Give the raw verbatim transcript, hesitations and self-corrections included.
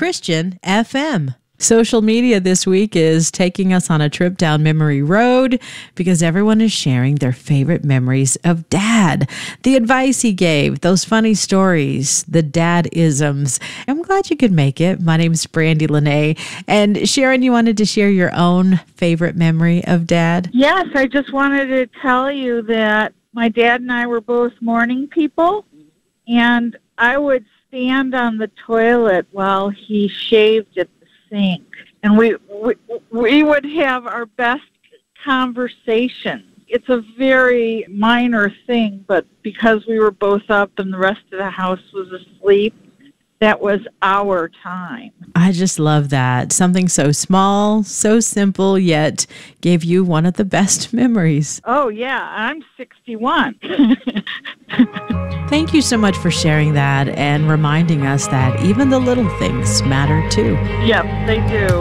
Christian F M. Social media this week is taking us on a trip down memory road because everyone is sharing their favorite memories of Dad. The advice he gave, those funny stories, the dad-isms. I'm glad you could make it. My name's Brandy Lene. And Sharon, you wanted to share your own favorite memory of Dad? Yes, I just wanted to tell you that my dad and I were both morning people, and I would stand on the toilet while he shaved at the sink, and we, we we would have our best conversation. It's a very minor thing, but because we were both up and the rest of the house was asleep, that was our time. I just love that. Something so small, so simple, yet gave you one of the best memories. Oh, yeah, I'm sixty-one. Thank you so much for sharing that and reminding us that even the little things matter too. Yep, they do.